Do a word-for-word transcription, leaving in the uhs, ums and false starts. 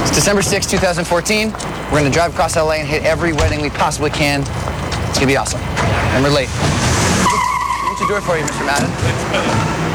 It's December sixth, two thousand fourteen. We're gonna drive across L A and hit every wedding we possibly can. It's gonna be awesome. And we're late. What should do it for you, Mister Madden?